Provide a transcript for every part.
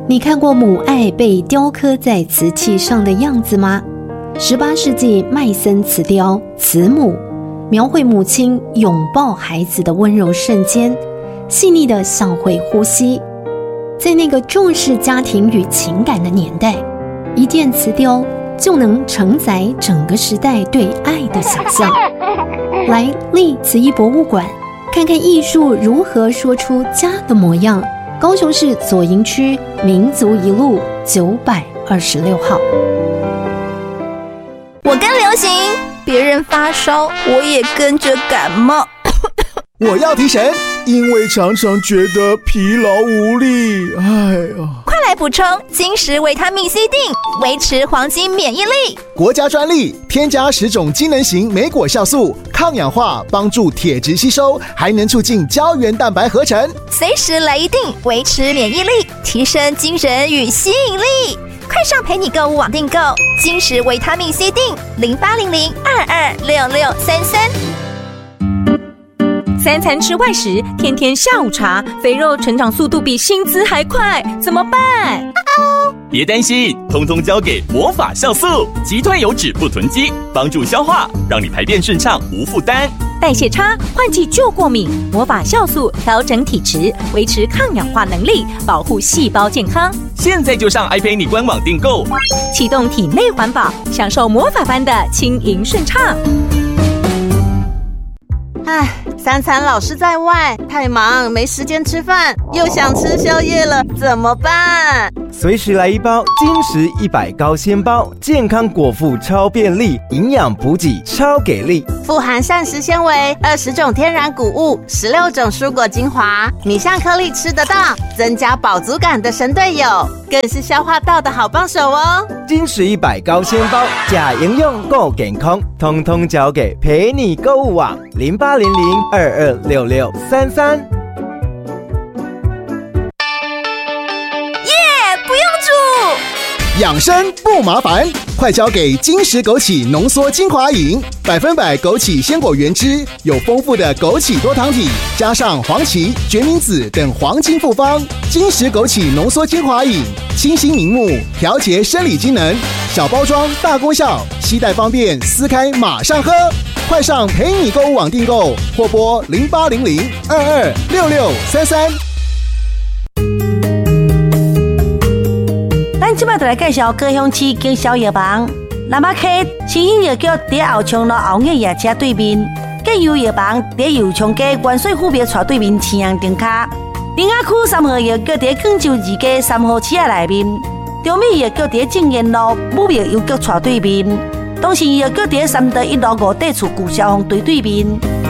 你看过母爱被雕刻在瓷器上的样子吗？18世纪麦森瓷雕《慈母》描绘母亲拥抱孩子的温柔瞬间，细腻的像会呼吸。在那个重视家庭与情感的年代，一件瓷雕就能承载整个时代对爱的想象。来立慈艺博物馆看看艺术如何说出家的模样。高雄市左营区民族一路926号。 我跟流行，别人发烧，我也跟着感冒。 我要提神，因为常常觉得疲劳无力。哎呀， 快来补充金石维他命 C 锭，维持黄金免疫力。 国家专利，添加10种机能型莓果酵素，抗氧化，帮助铁质吸收，还能促进胶原蛋白合成。 随时来一锭，维持免疫力，提升精神与吸引力。快上陪你购物网订购金石维他命 C 锭，0800226633。 3餐吃外食，天天下午茶，肥肉成长速度比薪资还快，怎么办？ 别担心，通通交给魔法酵素，击退油脂不囤积，帮助消化，让你排便顺畅无负担。 代谢差，换季就过敏，魔法酵素调整体质，维持抗氧化能力，保护细胞健康。 现在就上爱陪你官网订购， 启动体内环保，享受魔法般的轻盈顺畅。 3餐老是在外，太忙没时间吃饭，又想吃宵夜了，怎么办？ 随时来一包金石100高纤包，健康果腹超便利，营养补给超给力， 富含膳食纤维、20种天然谷物、16种蔬果精华，米香颗粒吃得到，增加饱足感的神队友，更是消化道的好帮手哦。 金石100高纤包，假营养够健康，通通交给陪你购物网0800226633。 不用煮， 养生不麻烦，快交给金石枸杞浓缩精华饮，100%枸杞鲜果原汁，有丰富的枸杞多糖体，加上黄芪、决明子等黄金复方。金石枸杞浓缩精华饮，清新明目，调节生理机能，小包装大功效，携带方便，撕开马上喝。快上陪你购物网订购，或拨0800226633。 咱这摆就来介绍高雄市经销药房南马溪新兴药局在后昌路后眼夜车对面，建油药房在油昌街元水府别厝对面青阳顶卡，林雅区3号药局在广州2街3号车内面，中美药局在正元路武庙邮局厝对面，东信药局在3德1路5地厝旧消防队对面。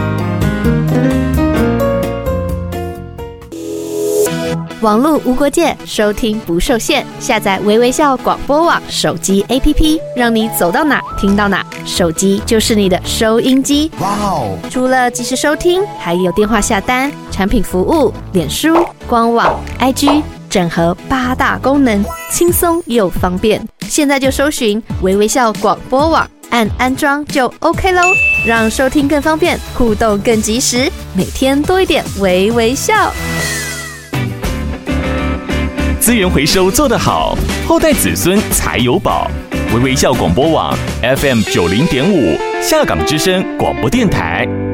网络无国界，收听不受限，下载微微笑广播网手机 APP， 让你走到哪听到哪，手机就是你的收音机。哇哦！除了即时收听，还有电话下单、产品服务、脸书、官网、IG， 整合8大功能，轻松又方便。现在就搜寻微微笑广播网，按安装就 OK 咯，让收听更方便，互动更及时，每天多一点微微笑。 资源回收做得好，后代子孙才有宝。微微笑广播网 FM90.5，下港之声广播电台。